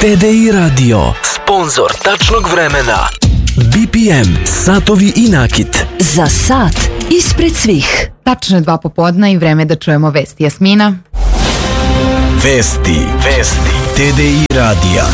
TDI Radio, sponzor tačnog vremena. BPM, satovi i nakit. Za sat ispred svih. Tačno je 2 popodna i vreme da čujemo vesti. Jasmina. Vesti TDI Radija.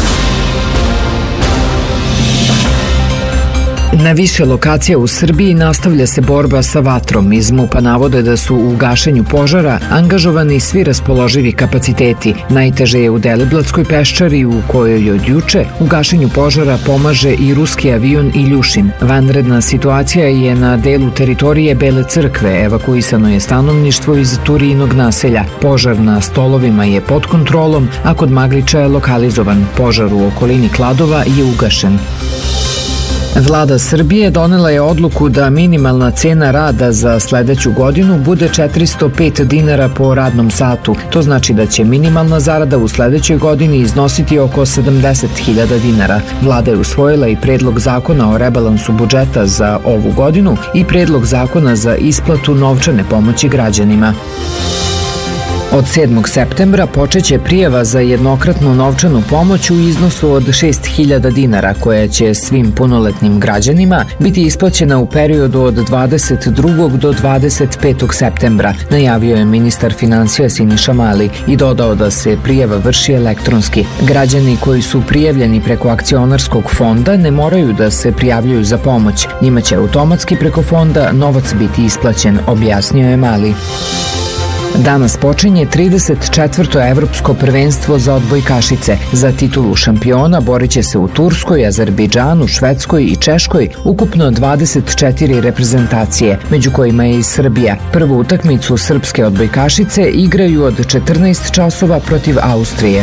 Na više lokacija u Srbiji nastavlja se borba sa vatrom. Iz MUP-a navode da su u gašenju požara angažovani svi raspoloživi kapaciteti. Najteže je u Deliblatskoj peščari u kojoj od juče u gašenju požara pomaže i ruski avion Iljušin. Vanredna situacija je na delu teritorije Bele Crkve. Evakuisano je stanovništvo iz Turijinog naselja. Požar na Stolovima je pod kontrolom, a kod Magliča je lokalizovan. Požar u okolini Kladova je ugašen. Vlada Srbije donela je odluku da minimalna cena rada za sledeću godinu bude 405 dinara po radnom satu. To znači da će minimalna zarada u sledećoj godini iznositi oko 70.000 dinara. Vlada je usvojila i predlog zakona o rebalansu budžeta za ovu godinu i predlog zakona za isplatu novčane pomoći građanima. Od 7. septembra počeće prijava za jednokratnu novčanu pomoć u iznosu od 6.000 dinara koja će svim punoletnim građanima biti isplaćena u periodu od 22. do 25. septembra, najavio je ministar finansija Siniša Mali i dodao da se prijava vrši elektronski. Građani koji su prijavljeni preko akcionarskog fonda ne moraju da se prijavljuju za pomoć. Njima će automatski preko fonda novac biti isplaćen, objasnio je Mali. Danas počinje 34. evropsko prvenstvo za odbojkašice. Za titulu šampiona borit će se u Turskoj, Azerbejdžanu, Švedskoj i Češkoj ukupno 24 reprezentacije, među kojima je i Srbija. Prvu utakmicu srpske odbojkašice igraju od 14 časova protiv Austrije.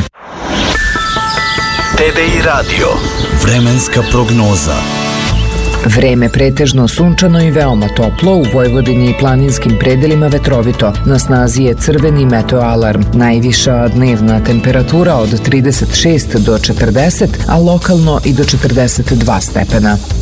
TDI Radio, vremenska prognoza. Vreme pretežno sunčano i veoma toplo, u Vojvodini i planinskim predelima vetrovito. Na snazi je crveni meteoalarm. Najviša dnevna temperatura od 36 do 40, a lokalno i do 42 stepena.